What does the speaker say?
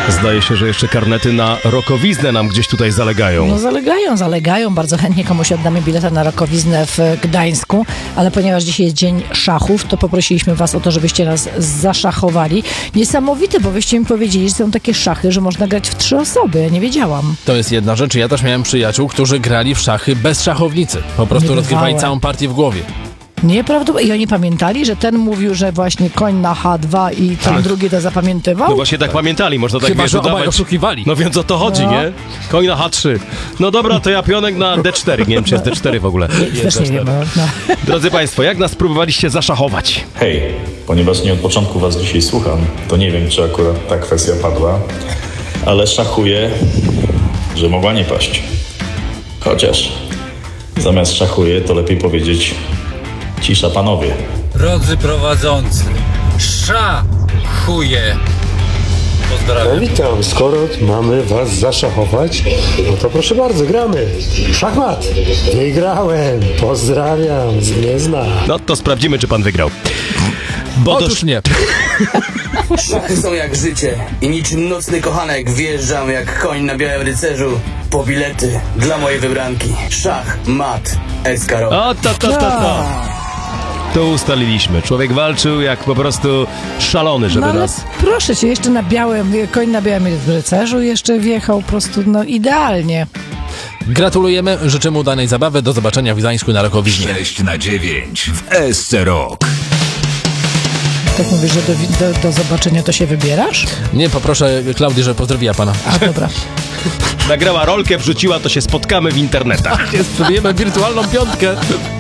Zdaje się, że jeszcze karnety na rokowiznę nam gdzieś tutaj zalegają. No zalegają. Bardzo chętnie komuś oddamy bileta na rokowiznę w Gdańsku, ale ponieważ dzisiaj jest dzień szachów, to poprosiliśmy was o to, żebyście nas zaszachowali. Niesamowite, bo wyście mi powiedzieli, że są takie szachy, że można grać w 3 osoby. Ja nie wiedziałam. To jest jedna rzecz. Ja też miałem przyjaciół, którzy grali w szachy bez szachownicy. Po prostu rozgrywali całą partię w głowie. Nieprawdopodobnie. I oni pamiętali, że ten mówił, że właśnie koń na H2 i ten drugi to zapamiętywał? No właśnie tak pamiętali, można tak Chyba, że obaj udawać. oszukiwali. No więc o to chodzi, nie? Koń na H3. No dobra, to ja pionek na D4. Nie wiem, czy jest D4 w ogóle. Też nie wiem. No. Drodzy Państwo, jak nas próbowaliście zaszachować? Hej, ponieważ nie od początku was dzisiaj słucham, to nie wiem, czy akurat ta kwestia padła, ale szachuję, że mogła nie paść. Chociaż zamiast szachuję, to lepiej powiedzieć cisza panowie. Drodzy prowadzący, szachuję. Pozdrawiam. No witam, skoro mamy was zaszachować, no to proszę bardzo, gramy. Szachmat. Wygrałem. Pozdrawiam z Gniezna. No to sprawdzimy, czy pan wygrał. Otóż nie. Szachy są jak życie i niczym nocny kochanek wjeżdżam jak koń na białym rycerzu po bilety dla mojej wybranki. Szach, mat, Escaro. O, to. To ustaliliśmy. Człowiek walczył jak po prostu szalony, żeby No ale nas... proszę cię, jeszcze na białym, koń na białym rycerzu jeszcze wjechał po prostu, no idealnie. Gratulujemy, życzymy udanej zabawy. Do zobaczenia w Gdańsku na rokowiźnie. 6/9 w SC Rock. Tak mówisz, że do zobaczenia to się wybierasz? Nie, poproszę Klaudię, żeby pozdrowiła pana. A dobra. Nagrała rolkę, wrzuciła, to się spotkamy w internetach. Spróbujemy wirtualną piątkę.